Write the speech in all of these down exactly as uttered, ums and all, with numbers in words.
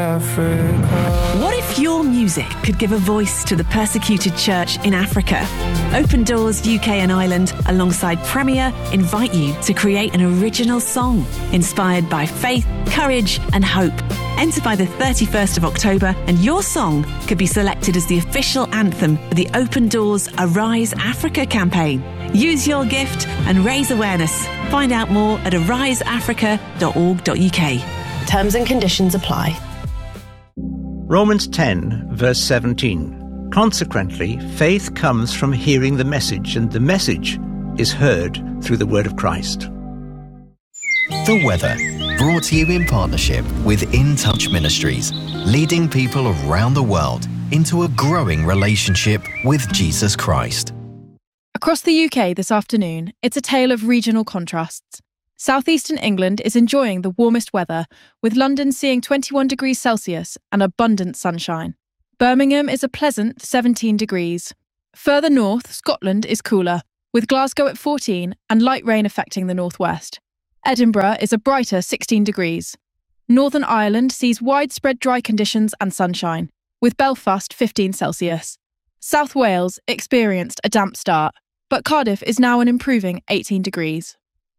Africa. What if your music could give a voice to the persecuted church in Africa? Open Doors U K and Ireland, alongside Premier, invite you to create an original song inspired by faith, courage and hope. Enter by the thirty-first of October and your song could be selected as the official anthem for the Open Doors Arise Africa campaign. Use your gift and raise awareness. Find out more at arise africa dot org dot U K. Terms and conditions apply. Romans ten, verse seventeen. Consequently, faith comes from hearing the message, and the message is heard through the word of Christ. The weather, brought to you in partnership with In Touch Ministries, leading people around the world into a growing relationship with Jesus Christ. Across the U K this afternoon, it's a tale of regional contrasts. Southeastern England is enjoying the warmest weather, with London seeing twenty-one degrees Celsius and abundant sunshine. Birmingham is a pleasant seventeen degrees. Further north, Scotland is cooler, with Glasgow at fourteen and light rain affecting the northwest. Edinburgh is a brighter sixteen degrees. Northern Ireland sees widespread dry conditions and sunshine, with Belfast fifteen Celsius. South Wales experienced a damp start, but Cardiff is now an improving eighteen degrees.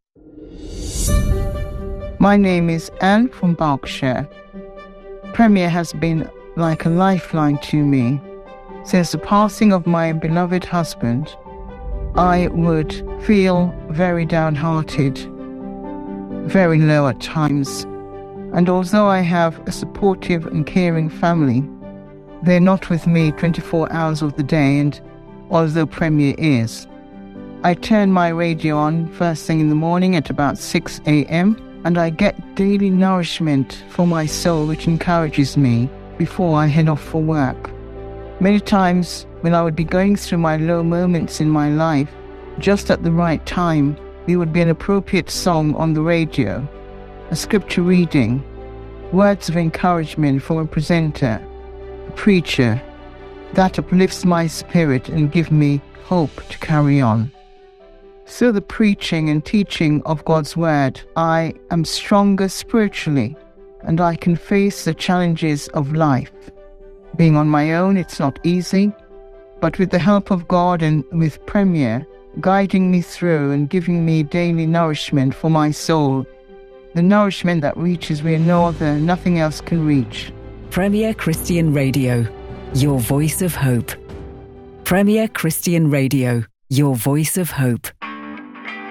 My name is Anne from Berkshire. Premier has been like a lifeline to me. Since the passing of my beloved husband, I would feel very downhearted, very low at times. And although I have a supportive and caring family, they're not with me twenty-four hours of the day, and although Premier is, I turn my radio on first thing in the morning at about six a.m. and I get daily nourishment for my soul, which encourages me before I head off for work. Many times when I would be going through my low moments in my life, just at the right time, there would be an appropriate song on the radio, a scripture reading, words of encouragement from a presenter, a preacher, that uplifts my spirit and gives me hope to carry on. Through the preaching and teaching of God's word, I am stronger spiritually, and I can face the challenges of life. Being on my own, it's not easy, but with the help of God and with Premier guiding me through and giving me daily nourishment for my soul, the nourishment that reaches where no other, nothing else can reach. Premier Christian Radio, your voice of hope. Premier Christian Radio, your voice of hope.